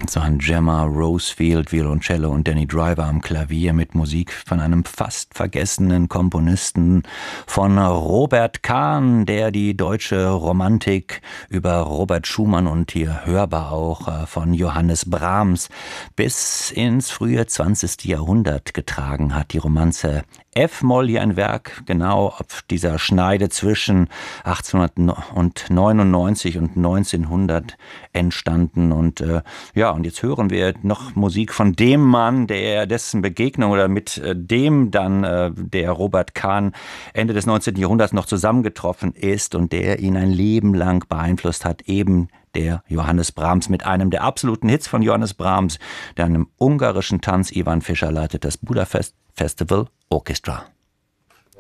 So ein Gemma Rosefield, Violoncello und Danny Driver am Klavier mit Musik von einem fast vergessenen Komponisten, von Robert Kahn, der die deutsche Romantik über Robert Schumann und hier hörbar auch von Johannes Brahms bis ins frühe 20. Jahrhundert getragen hat. Die Romanze F-Moll, hier ein Werk genau auf dieser Schneide zwischen 1899 und 1900 entstanden. Und und jetzt hören wir noch Musik von dem Mann, dessen Begegnung oder mit dem dann der Robert Kahn Ende des 19. Jahrhunderts noch zusammengetroffen ist und der ihn ein Leben lang beeinflusst hat, eben der Johannes Brahms mit einem der absoluten Hits von Johannes Brahms, der einem ungarischen Tanz. Ivan Fischer leitet das Budapest Festival Orchestra.